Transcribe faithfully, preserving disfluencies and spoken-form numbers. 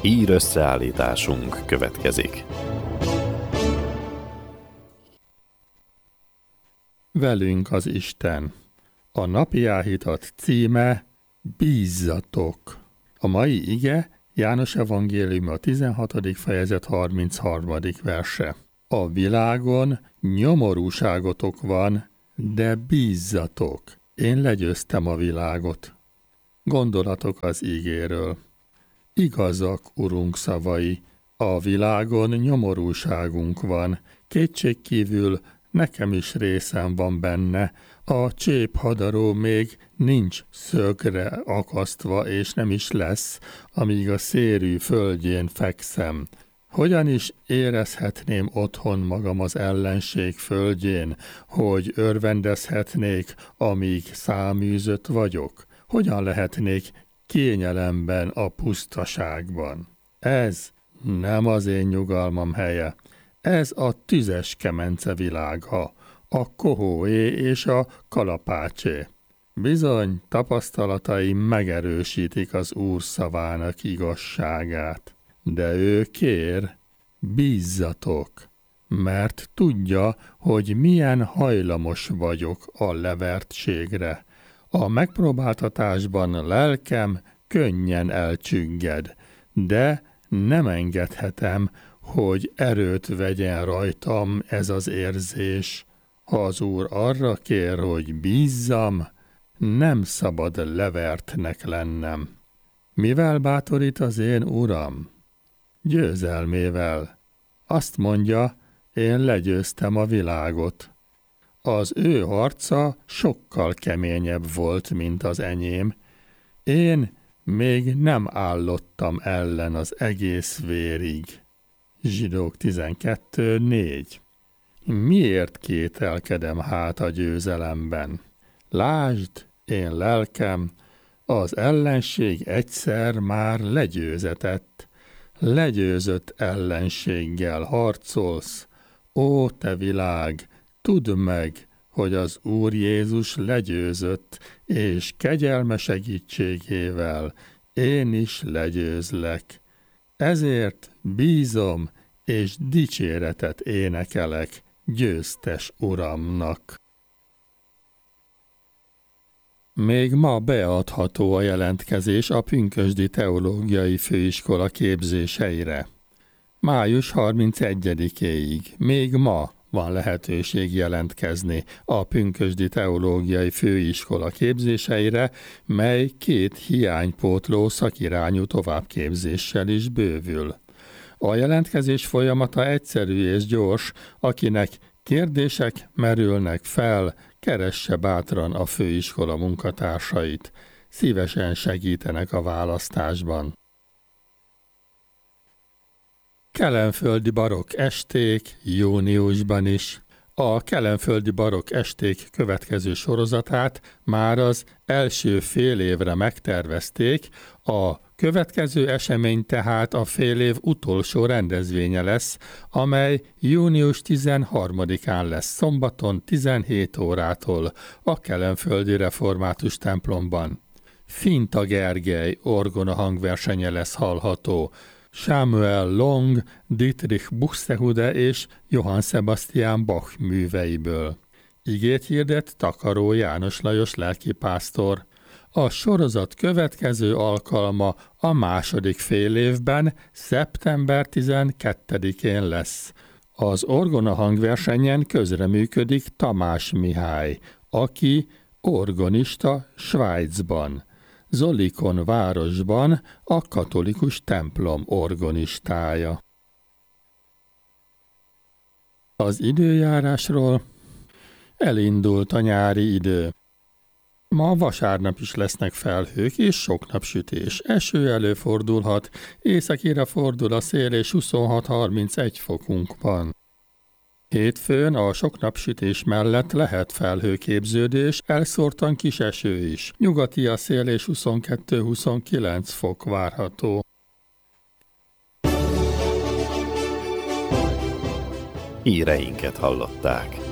Ír összeállításunk következik. Velünk az Isten. A napi áhítat címe Bízzatok. A mai ige János evangélium a tizenhatodik fejezet harmincharmadik verse. A világon nyomorúságotok van, de bízzatok. Én legyőztem a világot. Gondolatok az ígéről. Igazak, Urunk szavai, a világon nyomorúságunk van, kétségkívül nekem is részem van benne, a cséphadaró még nincs szögre akasztva, és nem is lesz, amíg a szérű földjén fekszem. Hogyan is érezhetném otthon magam az ellenség földjén, hogy örvendezhetnék, amíg száműzött vagyok? Hogyan lehetnék kényelemben a pusztaságban? Ez nem az én nyugalmam helye. Ez a tüzes kemence világa, a kohóé és a kalapácsé. Bizony, tapasztalataim megerősítik az Úr szavának igazságát. De ő kér, bízzatok, mert tudja, hogy milyen hajlamos vagyok a levertségre. A megpróbáltatásban lelkem könnyen elcsügged, de nem engedhetem, hogy erőt vegyen rajtam ez az érzés. Ha az Úr arra kér, hogy bízzam, nem szabad levertnek lennem. Mivel bátorít az én Uram? Győzelmével. Azt mondja, én legyőztem a világot. Az ő harca sokkal keményebb volt, mint az enyém. Én még nem állottam ellen az egész vérig. Zsidók tizenkettő négy. Miért kételkedem hát a győzelemben? Lásd, én lelkem, az ellenség egyszer már legyőzetett. Legyőzött ellenséggel harcolsz. Ó, te világ, tudd meg, hogy az Úr Jézus legyőzött, és kegyelme segítségével én is legyőzlek. Ezért bízom, és dicséretet énekelek győztes Uramnak. Még ma beadható a jelentkezés a Pünkösdi Teológiai Főiskola képzéseire. május harmincegyedikéig, még ma van lehetőség jelentkezni a Pünkösdi Teológiai Főiskola képzéseire, mely két hiánypótló szakirányú továbbképzéssel is bővül. A jelentkezés folyamata egyszerű és gyors, akinek kérdések merülnek fel, keresse bátran a főiskola munkatársait. Szívesen segítenek a választásban. Kelenföldi barokk esték júniusban is. A kelenföldi barokk esték következő sorozatát már az első fél évre megtervezték, a következő esemény tehát a fél év utolsó rendezvénye lesz, amely június tizenharmadikán lesz szombaton tizenhét órától a Kelenföldi Református templomban. Finta Gergely orgona hangversenye lesz hallható, Samuel Long, Dietrich Buxtehude és Johann Sebastian Bach műveiből. Igét hirdet Takaró János Lajos lelkipásztor. A sorozat következő alkalma a második fél évben, szeptember tizenkettedikén lesz. Az orgona hangversenyen közreműködik Tamás Mihály, aki orgonista Svájcban. Zolikon városban a katolikus templom orgonistája. Az időjárásról elindult a nyári idő. Ma vasárnap is lesznek felhők és sok napsütés. Eső előfordulhat, északira fordul a szél és huszonhat-harmincegy fokunk van. Hétfőn a sok napsütés mellett lehet felhőképződés, elszórtan kis eső is. Nyugati a szél és huszonkettő-huszonkilenc fok várható. Híreinket hallották.